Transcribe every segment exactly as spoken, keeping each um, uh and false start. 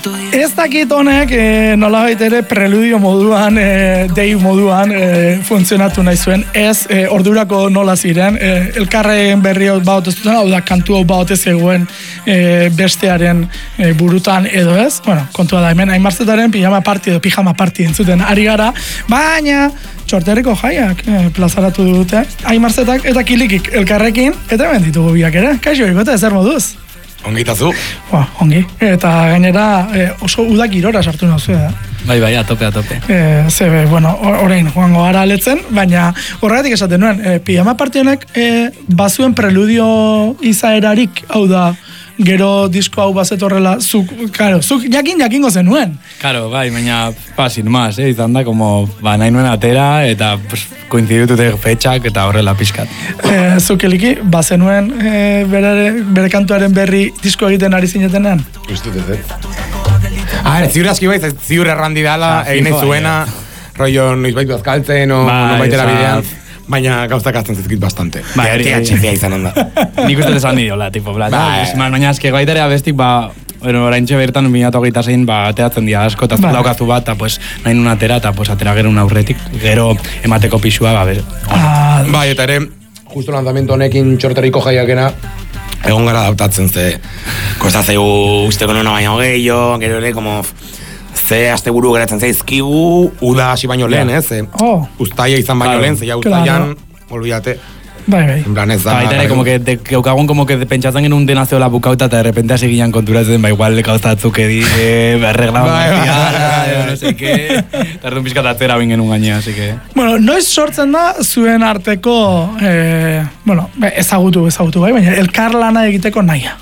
Ez dakit honek e, nolabait ere preludio moduan, e, dei moduan e, funtzionatu nahi zuen. Ez e, ordurako nola ziren, e, elkarren berri baut ez duten, hau da kantu hau baut ez egoen e, bestearen e, burutan edo ez. Bueno, kontua da hemen, Aimarzetaren pijama party edo pijama party entzuten ari gara, baina Txorterriko jaiak e, plazaratu dute. Aimarzetak eta Kilikik elkarrekin, eta hemen ditugu biak ere. Kaixo, ikote, zer moduz? Ongi tazu? Ba, ongi. Eta gainera e, oso udak irora sartu nauzu, da. Bai, bai, atope, atope. E, zebe, bueno, orain joango gara aletzen, baina horregatik esaten nuen, e, pijama partionek e, bazuen preludio izaerarik, hau da, gero disko hau bazetorrela, zuk, karo, zuk jakin jakingo zenuen. Karo, bai, baina, pa, sin más, eh, izan da, como, ba, nahi nuen atera, eta, pues, koinzidutute fetxak, eta horrela pixkat. E, zuk eliki, bazenuen e, bere, bere kantuaren berri disko egiten ari zinetenean? Ustut ez, ez. Ah, ziur aski bai, ziur errandi dala, egin nahi zuena, rollo noizbait bazkaltzen, o noizbaitera bidean. Baina gauztak azten zizkit bastante. Ba, hori, tia txifia izan onda. Nik uste desan nidiola, tipo, bla, ba, no, baina eski gaitarea bestik, ba, bueno, oraintxe bertan minatu hogeita zein, ba, ateratzen dira asko, eta ba. Daukazu bat, eta pues, nahi nun atera, eta pues, atera gero un aurretik, gero emateko pixua, ba, ber. Ah, bai, eta ere, justo lanzamiento honekin Txorterriko jaiakena, egon gara adaptatzen, ze, kostatzeu usteko nona baino gehiago, gero ere, como, ze asteburu geratzen zaizkigu, uda hasi baino lehen, ez? Oh. Uztaia izan baino lehen, ze ja uztaian, olvídate. Bai, bai. En plan ez da. Baita ere, como que, de, geukagun, como que pentsatzen genuen dena zeola bukauta, eta de repente hasi ginen konturatzen, ba, igual gauzatzuk edi, berregla, no sé qué, eta erdun pixkat atzera bin genuen gainea, así que... Bueno, noiz sortzen da zuen arteko, eh, bueno, ezagutu, ezagutu, bai, baina elkarlana egiteko naia.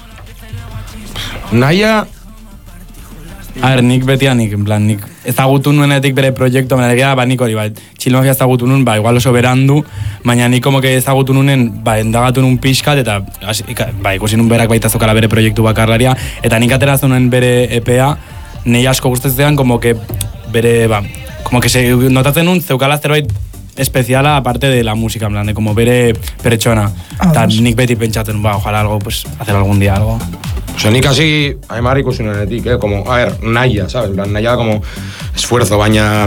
Naia... A ber, nik betianik, en plan, nik ezagutu nuenetik bere proiektu, baina ba, nik hori, ba, txilmafia ezagutu nuen, ba, igual oso berandu, baina nik como que ezagutu nunen, ba, endagatu nuen pixkat, eta, ba, ikusi nuen berak baita zokala bere proiektu bakarlaria, eta nik ateratzen nuen bere E P A, nahi asko gustatzen, como que bere, ba, como que se notatzen nuen, zeukala zerbait especiala aparte de la música, en plan, de como bere pertsona, eta nik beti pentsatzen, ba, ojalá algo, pues, hacer algún día algo. O sea, nik hasi Aimar ikusi nuenetik, eh, como, a ver, naia, ¿sabes? En plan, naia como esfuerzo, baina...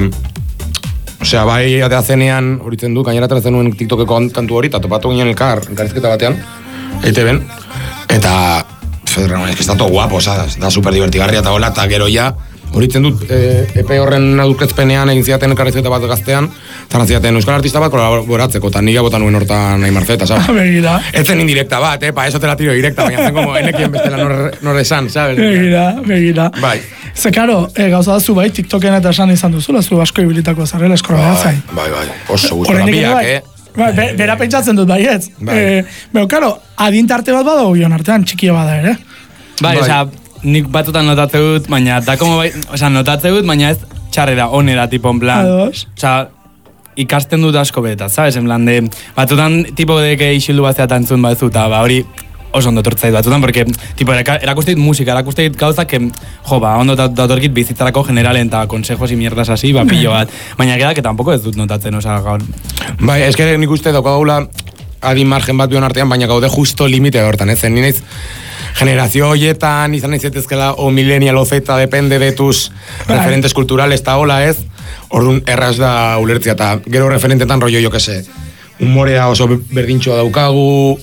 O sea, bai aterazenean, horitzen du, gainera ateratzen nuen TikTokeko kantu hori, eta topatu ginen elkar, elkarrizketa batean, eite ben, eta... Federra, es que está todo guapo, ¿sabes? Da super divertigarria eta hola, eta gero ja, horitzen dut, e, epe horren aurkezpenean egin ziaten elkarrizketa bat gaztean, eta naziaten euskal artista bat kolaboratzeko, eta nire bota nuen hortan Aimarzeta, ¿sabes? Begira. Ez zen indirekta bat, eh, pa eso te la tiro directa, baina zen como enekien bestela nor esan, ¿sabes? Begira, begira. Bai. Ze, karo, e, gauza da zu bai, TikToken eta esan izan duzula, zu asko ibilitako zarela eskorra zain. Bai, bai, oso guztora biak, eh? Bai, be, bera pentsatzen dut bai ez. Bai. E, Beo, karo, adintarte bat badago bion artean, txikia bada ere. Bai, bai. Osea, nik batutan notatze dut, baina da como bai, osea, notatze dut, baina ez txarrera, onera, tipo, en plan. Ados. Osea, ikasten dut asko beta, sabes? En plan de, batutan, tipo de que isildu bazeatan zuen batzu, eta ba, hori oso ondo tortzait batutan, porque, tipo, erakusteit musika, erakusteit gauzak, que, jo, ba, ondo datorkit bizitzarako generalen, eta consejos y mierdas así, ba, pillo bat. Baina gara, que tampoco ez dut notatzen, osea, gaur. Bai, ez que nik uste daukagula adin margen bat bion artean, baina gaude justo limite hortan, ez zen, ninez, generazio hoietan, izan nahi zetezkela, o millennial o zeta, depende de tus referentes culturales, eta hola ez, orduan erraz da ulertzia, eta gero referentetan rollo, jo que se, humorea oso berdintxoa daukagu,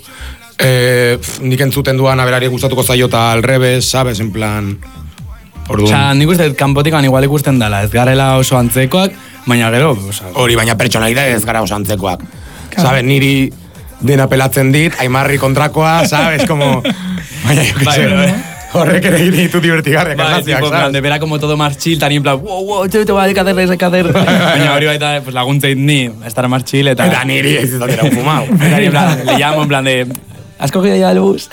eh, nik entzuten duan aberari gustatuko zaio eta al revés, sabes, en plan... Orduan... Osa, nik uste kanpotikan igual ikusten dela, ez garela oso antzekoak, baina gero... Osa... Hori, baina pertsonaida ez gara oso antzekoak. Sabes, niri dena pelatzen dit, Aimarri kontrakoa, sabes, como... Baina, jo que bai, se... bai. Horrek ere egin ditu divertigarriak, bai, arnaziak, tipo, sabes? de vera como todo más chill, tan en plan, wow, wow, te, te va a hacer, hay que hacer. Baina hori baita, pues laguntzeit ni, estar más chill, eta... Eta niri ez izatera un fumau. Eta en plan, le llamo en plan de... ¿Has cogido ya el bus?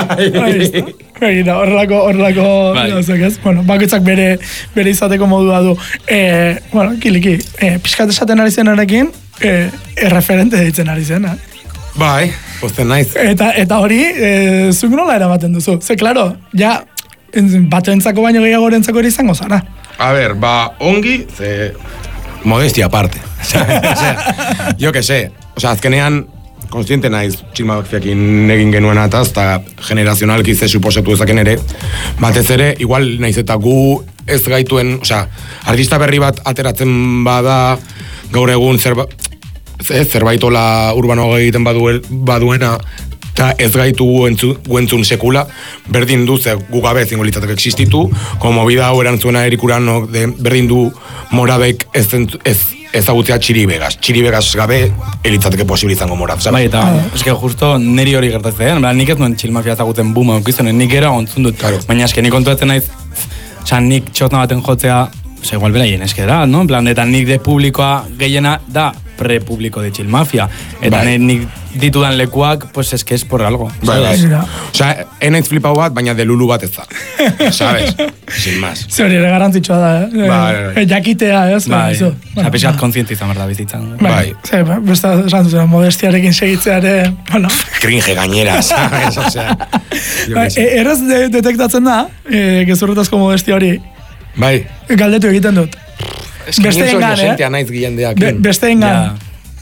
Begira, horrelako, horrelako, gauzak ez. Bueno, bakoitzak bere, bere izateko modua du. Eh, bueno, kiliki, eh, pixkat esaten ari zenarekin, eh, erreferente ditzen ari zen, eh? Bai, pozten naiz. Eta, eta hori, eh, zuk nola erabaten duzu? Ze, klaro, ja, batuentzako baino gehiagorentzako ere izango zara. A ver, ba, ongi, ze... Modestia aparte. O sea, yo que sé. O sea, azkenean, konstiente naiz txilmafiakin egin genuena eta eta generazionalki ze suposatu ezaken ere, batez ere, igual naiz eta gu ez gaituen, osea, artista berri bat ateratzen bada gaur egun zerba, zerbaitola urbano egiten badue, baduena eta ez gaitu guentzun sekula, berdin du, ze gu gabe ezingo litzatek existitu, como movida hau erantzuena erikurano, berdin du morabek ez, ez ezagutzea txiribegas. Txiribegas gabe elitzateke posibilizango moraz. Bai, eta eske justo neri hori gertatzen, nik ez nuen txilmafia ezagutzen buma aukizunen, nik era ontzun dut. Claro. Baina eske nik kontuatzen naiz, oza, nik txotna baten jotzea, oza, igual beraien eske da, no? En plan, eta nik de publikoa gehiena da pre-publiko de txilmafia. Eta bai. Nik ditudan lekuak, pues eske es por algo. Bai, bai. Osa, enaiz flipau bat, baina de lulu bat ez da. ¿Sabes? Sin más. Zori ere garantzitsua da, eh? Bai, bai. Jakitea, ez? Bai. Osa, pixat kontzientizan berda bizitzan. Bai. Bai. Besta, esan duzen, modestiarekin segitzeare, bueno. Cringe gainera, ¿sabes? O sea. Bai, erraz de, detektatzen da, eh, gezurretazko modestia hori. Bai. Galdetu egiten dut. Beste engan, eh? Naiz gilendeak. Be, beste engan.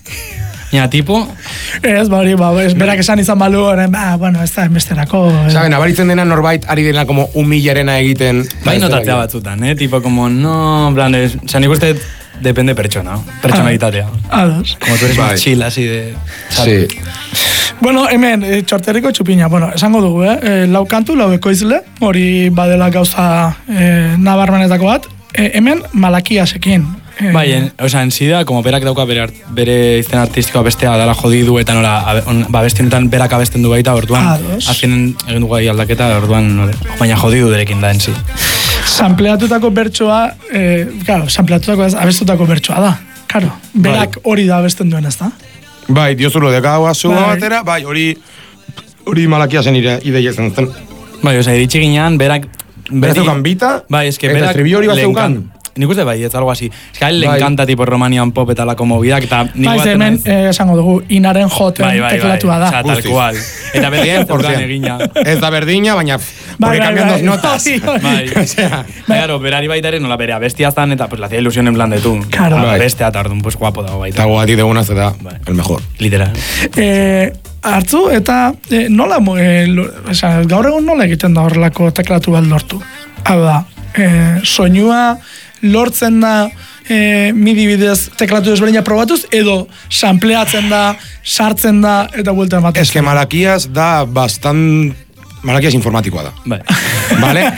Ja, tipo? Ez, ba, hori, ba, ez, berak esan izan balu, oren, ba, bueno, ez da, enbesterako. Saben, abaritzen dena norbait, ari dena como humillarena egiten. Bai, notatzea batzutan, eh? Tipo, como, no, en plan, oza, nik uste, depende pertsona, pertsonalitatea. Ados. Como tú eres más chill, así de... Sí. Bueno, hemen, e, txorterriko txupina, bueno, esango dugu, eh? E, lau kantu, lau ekoizle, hori badela gauza e, nabarmenetako bat, e, hemen malakiasekin. Eh, bai, en, o sea, en sida, como berak dauka bere, bere izten artistikoa bestea dala jodidu eta nola, on, ba, beste honetan berak abesten du baita, orduan, azkenen egin dugu gai aldaketa, orduan, nore, baina jodidu derekin da en si. Sampleatutako bertsoa, eh, claro, sampleatutako abestutako bertsoa da, claro, berak hori da abesten duen, ez da? Bai, diozulo dekagoa zuga batera, bai, hori hori malakia zen ideia zen zen. Bai, oza, iritsi ginean, berak... Berak zeukan bita, bai, eske eta berak estribillo hori bat zeukan. Nik uste bai, ez algo así. Es que a él le encanta tipo Romanian pop eta lako movidak, eta nik bai, hemen, eh, esango dugu, inaren joten bai, bai, teklatua bai, da. O sea, tal cual. Eta berdina ez egina. Ez da berdina, baina porque cambian dos notas. Bai, o sea, claro, berari baita ere nola bere abestia zan, eta pues le hacía ilusión en plan de tú. Claro. Bestea tardun, pues guapo dago baita. Eta guati deguna ze da, el mejor. Literal. Eh, hartzu, eta eh, nola, eh, lo, esa, gaur egun nola egiten da horrelako teklatu bat lortu? Hau da, eh, soinua lortzen da e, midi bidez teklatu desberdina probatuz, edo sampleatzen da, sartzen da, eta buelta ematen. Ez que Malakias da bastan... Malakias informatikoa da. Bai. Vale?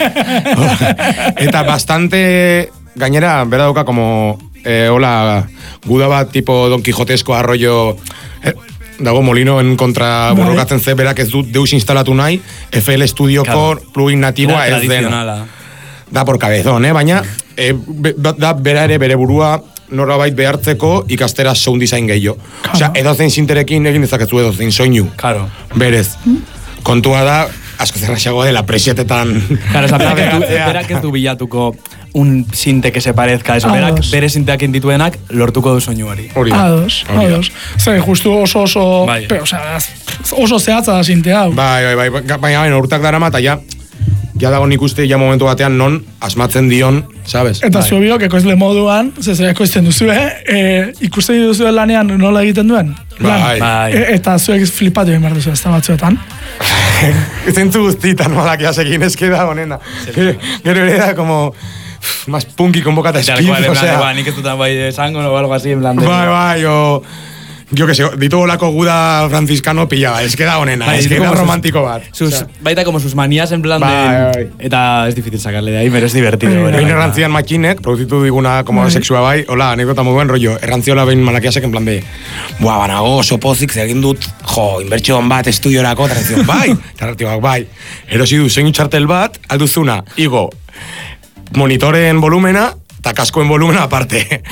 Eta bastante... Gainera, bera dauka como... Eh, hola, guda bat tipo Don Quijotesko arroyo... Eh, dago molinoen kontra borrokatzen ze, berak ez dut deus instalatu nahi, F L Studioko claro. Plugin natiboa ez dena. Da por cabezón, eh? Baina e, be, da bera ere bere burua norabait behartzeko ikastera sound design gehiago. Claro. Osea, edozein sinterekin egin dezakezu edozein soinu. Claro. Berez. Kontua da, asko zerraxago dela presietetan. Claro, esa berak ez du bilatuko un sinte que se parezca a eso. Berak bere sinteakin dituenak lortuko du soinu hori. Ados, ados. Zer, justu oso oso... Bai. Pe, o sea, oso zehatza da sintea. Bai, bai, bai. Baina, baina, urtak dara mata, ja... Ja dago nik uste, ja momentu batean non asmatzen dion, sabes? Eta bai. Zubiok ekoizle moduan, zezera ekoizten duzu, eh? Ikusten duzu lanean nola egiten duen? Bai. Bai. E, eta zuek flipatu egin behar duzu, ez da batzuetan? Zentzu guztitan malakiasekin eskeda honena. Gero ere da, como... Más punky con boca de esquí, o sea... Ba, nik ez dutan bai esango o algo así, en plan de... Bai, bai, o... Yo que sé, ditugu lako guda franciscano pillaba, es que da honena, bai, es que da romántico bat. Sus, o sea, baita como sus manías en plan bai, de... Bai. Eta es difícil sacarle de ahí, pero es divertido. Behin bai, errantzian makinek, produzitu diguna como bai. Sexua bai, hola, anekdota muy buen rollo, errantziola behin malakiasek en plan de... Buah, banago, oso pozik, zegin dut, jo, inbertxo bat estudiorako, eta bai, eta bai, erosi du zein txartel bat, alduzuna, igo, monitoren volumena, eta kaskoen volumena aparte.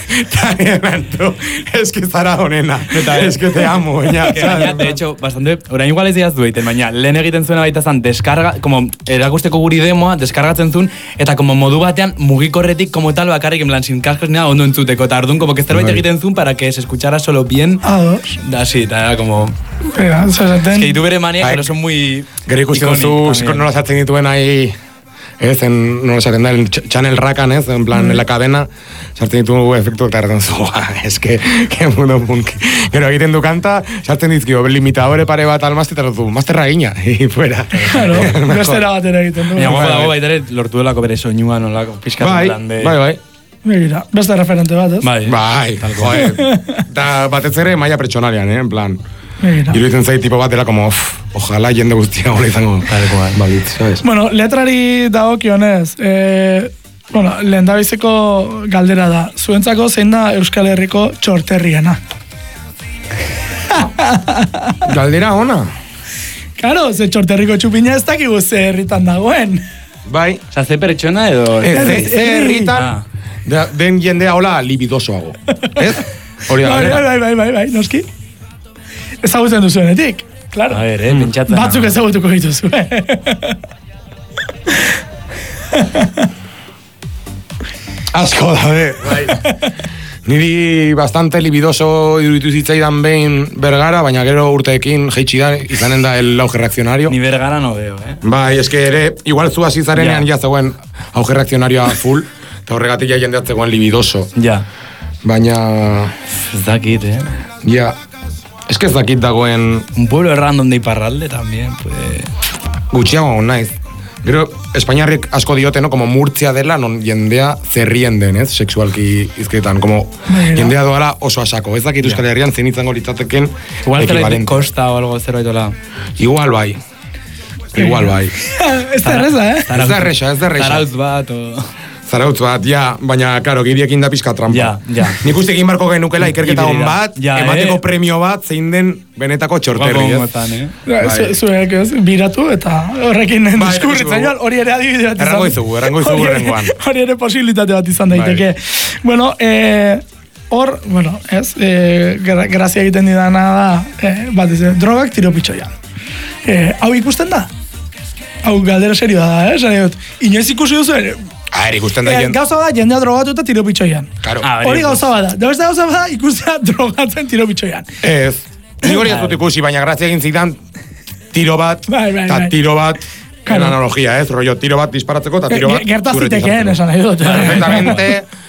Es que zara honena. Es que te amo. Ya, ya, de hecho, bastante... Orain igual ez diaz dueiten, baina lehen egiten zuena baita zan, deskarga, como erakusteko guri demoa, deskargatzen zuen, eta como modu batean mugikorretik como tal bakarrik, en plan, sin cascos ni nada, ondo entzuteko, eta ardun, como que zerbait egiten zuen para que se escuchara solo bien. Ados. Así, eta era como... Pero, es que ditu bere mania, pero son muy... Gero ikusten duzu, nola zartzen dituen ahi... ez, en, no esaten da, el channel rakan, ez, en plan, en la cadena, sartzen ditu efektu eta erraten zu, ez que, que mundo punk. Gero egiten du kanta, sartzen dizkio, limitadore pare bat almazte, eta du, mazterra gina, y fuera. Claro, bestera batera egiten du. Baina, guapo dago baitere, lortu delako bere soinua, nolako, pixkatu Bai, plan de... bai, bai. Begira, beste referente bat, ez? Bai, Bai, joe. Da batez ere maila pertsonalian, eh, en plan. Begira. Iruditzen zait tipo bat dela como, uff, ojalá jende guztia gola izango. Tal cual. Balitz, sabes? Bueno, letrari dagokionez, eh, bueno, lehendabiziko galdera da. Zuentzako zein da Euskal Herriko txorterriena? Galdera ona. Karo, ze txorterriko txupina ez dakigu ze herritan dagoen. Bai. Osa, ze pertsona edo... Ez, Ez, ez, ez, herritan, ah. da- den jendea hola libidosoago. Ez? Hori da Bai, galdera. bai, bai, bai, bai, noski. Ezagutzen duzuenetik, claro. A ver, eh, pentsatzen. Batzuk ezagutuko dituzu, eh? Asko da, be. Bai. Niri bastante libidoso iruditu zitzaidan behin Bergara, baina gero urteekin jeitsi da, izanen da el auge reaccionario. Ni Bergara no veo, eh? Bai, eske ere, igual zu hasi zarenean Ja. ja zegoen auge reaccionarioa full, eta horregatik ja jendeat zegoen libidoso. Ja. Baina, Ez dakit, eh? ja, eske ez dakit dagoen Un pueblo random de Iparralde también, pues... gutxiago naiz. Gero, Espainiarrik asko diote, no? Como Murtzia dela, non jendea zerrien den, ez? Sexualki izketan, como Mira. jendea doala oso asako. Ez dakit Euskal Herrian zein izango litzateken Igual zerbait equivalente. Costa o algo zerbaitola. Igual bai. Igual bai. Ez da erreza, eh? Ez da erresa, ez da erresa. Zarautz bat, o... Zarautz bat, ja, baina, karo, giriekin da pizka trampa. Ja, ja. Nik uste egin barko genukela ikerketa on Hibridea. bat, Ja, emateko eh? premio bat, zein den benetako txorterri, Guapo ez? motan, eh? Bai. Zuek ez, biratu eta horrekin Bai, diskurritzen errango joan, hori ere adibide bat izan. Errango izugu, errango izugu Hori ere- errengoan. Hori ere posibilitate bat izan daiteke. Bueno, eh, hor, bueno, ez, eh, gra- grazia egiten didana da, eh, bat ez, drogak tiro pitxoian. Eh, hau ikusten da? Hau galdera serioa da, eh? Esan dut, inoiz ikusi duzu ere? A ver, ikusten da Eh, jen... gauza da, jendea drogatu eta tiro pitxoian. Karo. Ah, Hori bai, gauza bada. Da beste gauza bada, ikustea drogatzen tiro pitxoian. Ez. Nik hori ez dut ikusi, baina grazia egin zidan tiro bat, Bai, bai, eta bai. tiro bat, Claro. en analogia, ez? Rollo, tiro bat disparatzeko, eta tiro bat... Gerta zuretik zitekeen, sartzeko. esan nahi dut. Perfectamente,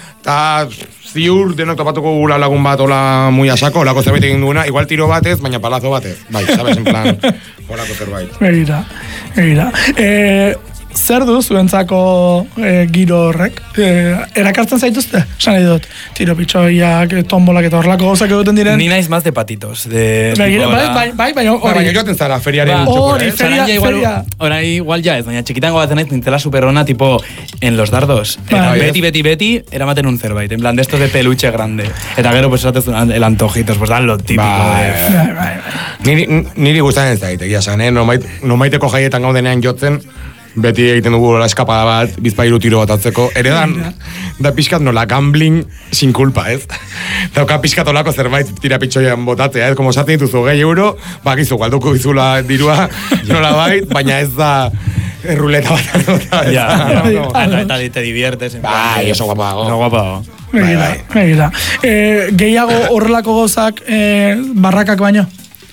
eta ziur denok topatuko gula lagun bat ola muy asako, olako zerbait egin duena, igual tiro batez, baina palazo batez. Bai, sabes, en plan, olako zerbait. Begira, begira. Eh, zer du zuentzako eh, giro horrek? Eh, erakartzen zaituzte? Esan nahi dut, tiro pitxoiak, eh, tombolak eta horrelako gauzak egiten diren. Ni naiz más de patitos. De Begira, tipo, bai, la- bai, bai, bai, Ba, baina hori. joaten zara feriaren Ba, txokora, hori, eh? feria- Saranja igual, feria. Orai igual ya ez, baina txikitango bat zenaiz nintzela superrona tipo en los dardos. Eta Bai. beti, beti, beti, eramaten un zerbait, en plan de estos de peluche grande. Eta gero, pues, esatez el antojitos, pues dan lo típico Bai. de... Bai, bai, bai. Niri, niri gustatzen ez da egia esan, eh? Nomait, nomaiteko jaietan gaudenean jotzen, beti egiten dugu la eskapada bat, bizpairu tiro bat atzeko. Ere dan, da pixkat nola gambling sin culpa, ez? Dauka pixkat olako zerbait tira pitxoian botatzea, ez? Como sartzen dituzu gehi euro, bakizu, galduko izula dirua, nola bait, baina ez da ruleta bat anota, ez Ya, da, ya. no, no. Eta, eta te diviertes. En plan Bai, de- oso guapago. Oso guapago. Begira, Bai, begira. Eh, gehiago horrelako gauzak eh, barrakak baino?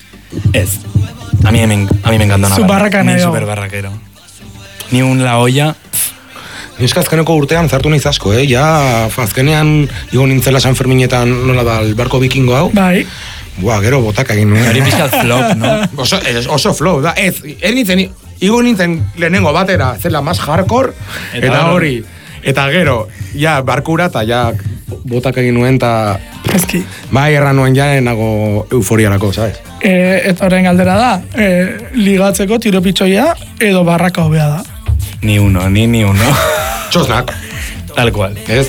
Ez. A mí me, a mí me encanta una Zu barra. barraka Ni nahi super barraquero. Ni un la olla. Ni eska azkeneko urtean zartu naiz asko, eh? Ja, azkenean igo nintzela San Ferminetan nola da, albarko bikingo hau. Bai. Buah, gero botak egin nuen. Hori pixkat flop, no? Oso, ez, oso flow, da, ez, ez nintzen, igo nintzen lehenengo batera, zela más hardcore, Eta eta, hori. hori, eta gero, ja, barkura, eta ja, botak egin nuen, eta Eski. bai erran nuen ja, nago euforiarako, sabes? E, eta horren galdera da, e, ligatzeko tiro pitxoia edo barraka hobea da. Ni uno, ni ni uno. Txosnak, Tal cual. ez?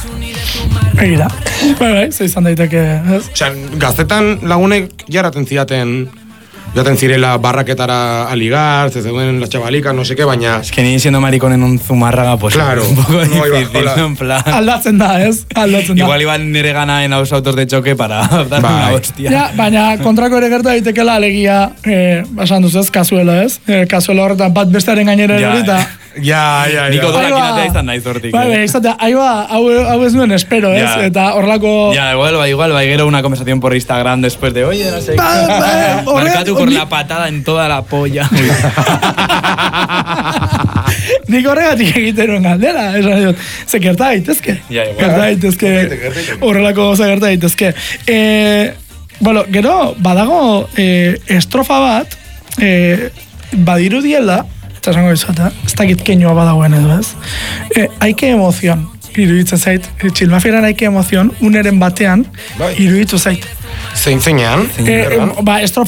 Egira. Bai, bai, ze izan daiteke, ez? Osea, gaztetan lagunek jarraten zidaten, joaten zirela barraketara aligar, ze zeuden las chavalikas, no sé qué, baina... Es que ni siendo maricón en un zumárraga, pues Claro. un poco No, iba, difícil, hola. ¿no? En plan... Aldatzen da, ez? Aldatzen da. Igual iban nire gana en los autos de choque para dar Bai. una hostia. Ja, baina kontrako ere gerta daitekela alegia, eh, basan duz ez, kazuela ez? Eh, kazuela horretan bat bestearen gainera Ja, erori eta Ja, ja, Niko ja. dudak Aiba. inatea izan naiz hortik. Bai, bai, izatea, aiba, hau, hau ez nuen espero, ez? Ja. Eta horlako... Ya, igual, bai, igual, bai, gero una conversación por Instagram después de, oye, no sé, Ba, ba, horrek- marcatu por ni- la patada en toda la polla. Nik horregatik egiten nuen galdera, esan dut, ze gerta daitezke. Ja, igual. Gerta daitezke, horrelako gauza gerta daitezke. E, bueno, gero, badago e, estrofa bat, e, badirudiela, eta esango izata, ez dakit keinoa badagoen edo ez, e, haike emozion, iruditzen zait, e, txilmafiran haike emozion, uneren batean, Bai. iruditu zait. Zein zeinean? E, e, ba, estrofa